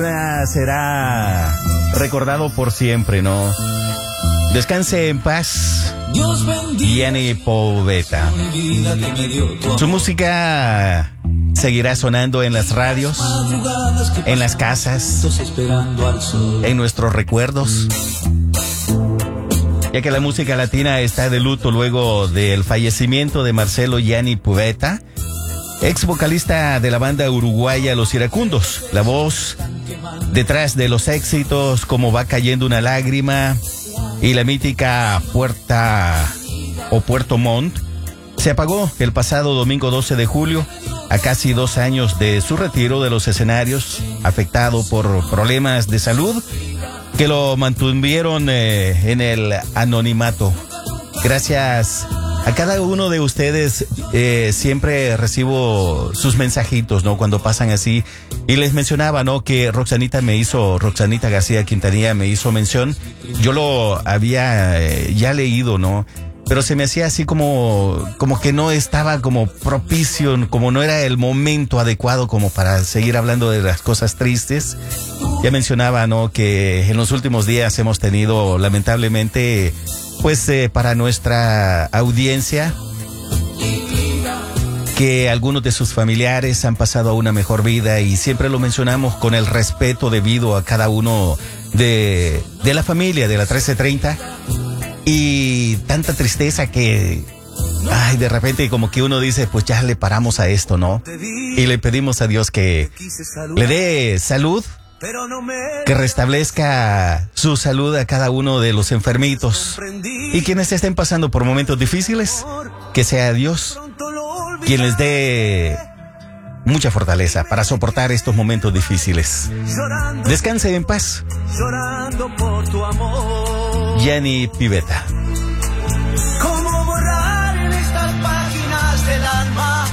Será recordado por siempre, ¿no? Descanse en paz, Gianni Poveda. Su música seguirá sonando en las radios, en las casas, en nuestros recuerdos, ya que la música latina está de luto luego del fallecimiento de Marcelo Gianni Poveda, ex vocalista de la banda uruguaya Los Iracundos, la voz detrás de los éxitos como Va cayendo una lágrima y la mítica Puerto Montt, se apagó el pasado domingo 12 de julio, a casi 2 años de su retiro de los escenarios, afectado por problemas de salud que lo mantuvieron en el anonimato. Gracias a cada uno de ustedes, siempre recibo sus mensajitos, ¿no? Cuando pasan así. Y les mencionaba, ¿no? Que Roxanita García Quintanilla me hizo mención. Yo lo había ya leído, ¿no? Pero se me hacía así como que no estaba como propicio, como no era el momento adecuado como para seguir hablando de las cosas tristes. Ya mencionaba, ¿no? Que en los últimos días hemos tenido, lamentablemente, pues para nuestra audiencia, que algunos de sus familiares han pasado a una mejor vida, y siempre lo mencionamos con el respeto debido a cada uno de la familia de la 1330, y tanta tristeza que de repente como que uno dice, pues ya le paramos a esto, ¿no? Y le pedimos a Dios que le dé salud, que restablezca su salud a cada uno de los enfermitos, y quienes estén pasando por momentos difíciles, que sea Dios quien les dé mucha fortaleza para soportar estos momentos difíciles. Descanse en paz, Gianni Poveda. ¿Cómo borrar en estas páginas del alma?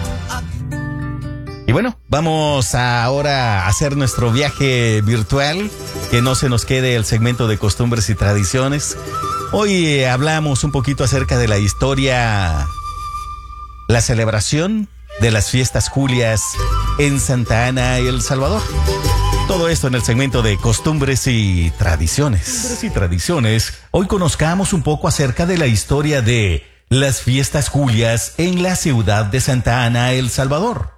Y bueno, vamos ahora a hacer nuestro viaje virtual, que no se nos quede el segmento de costumbres y tradiciones. Hoy hablamos un poquito acerca de la historia, la celebración de las fiestas Julias en Santa Ana, El Salvador. Todo esto en el segmento de costumbres y tradiciones. Hoy conozcamos un poco acerca de la historia de las fiestas Julias en la ciudad de Santa Ana, El Salvador.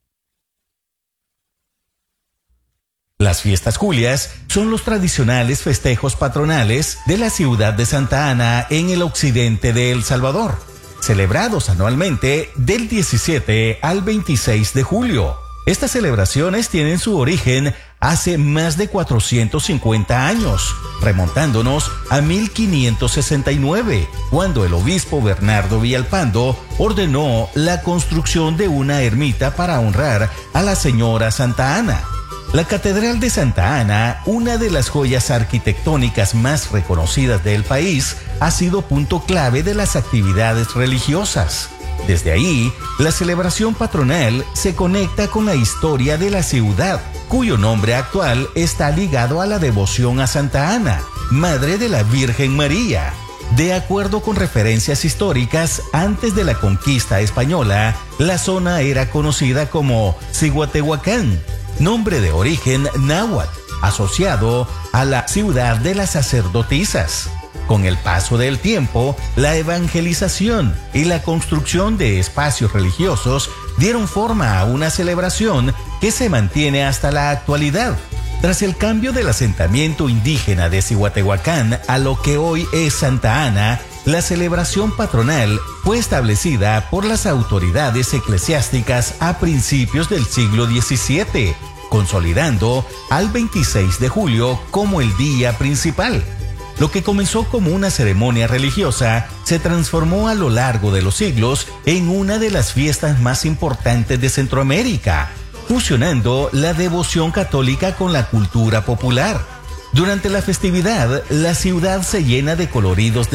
Las fiestas Julias son los tradicionales festejos patronales de la ciudad de Santa Ana en el occidente de El Salvador, celebrados anualmente del 17 al 26 de julio. Estas celebraciones tienen su origen hace más de 450 años, remontándonos a 1569, cuando el obispo Bernardo Villalpando ordenó la construcción de una ermita para honrar a la señora Santa Ana. La Catedral de Santa Ana, una de las joyas arquitectónicas más reconocidas del país, ha sido punto clave de las actividades religiosas. Desde ahí, la celebración patronal se conecta con la historia de la ciudad, cuyo nombre actual está ligado a la devoción a Santa Ana, Madre de la Virgen María. De acuerdo con referencias históricas, antes de la conquista española, la zona era conocida como Cihuatehuacán, nombre de origen náhuatl, asociado a la ciudad de las sacerdotisas. Con el paso del tiempo, la evangelización y la construcción de espacios religiosos dieron forma a una celebración que se mantiene hasta la actualidad. Tras el cambio del asentamiento indígena de Cihuatehuacán a lo que hoy es Santa Ana, la celebración patronal fue establecida por las autoridades eclesiásticas a principios del siglo XVII, consolidando al 26 de julio como el día principal. Lo que comenzó como una ceremonia religiosa se transformó a lo largo de los siglos en una de las fiestas más importantes de Centroamérica, fusionando la devoción católica con la cultura popular. Durante la festividad, la ciudad se llena de coloridos